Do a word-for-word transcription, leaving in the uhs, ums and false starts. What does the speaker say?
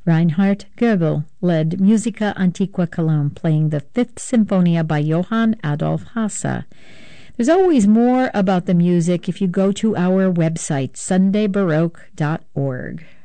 Reinhard Goebel led Musica Antiqua Cologne, playing the Fifth Sinfonia by Johann Adolf Hasse. There's always more about the music if you go to our website, sunday baroque dot org.